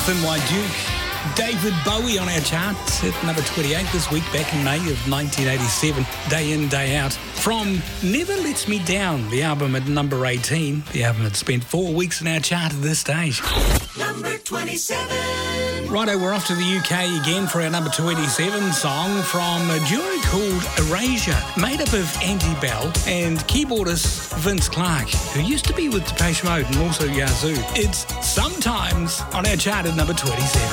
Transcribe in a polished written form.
Thin White Duke. David Bowie on our charts at number 28 this week, back in May of 1987, day in, day out. From Never Lets Me Down, the album at number 18. The album had spent 4 weeks in our chart at this stage. Number 27. Righto, we're off to the UK again for our number 27 song from a duo called Erasure, made up of Andy Bell and keyboardist Vince Clarke, who used to be with Depeche Mode and also Yazoo. It's Sometimes on our chart at number 27.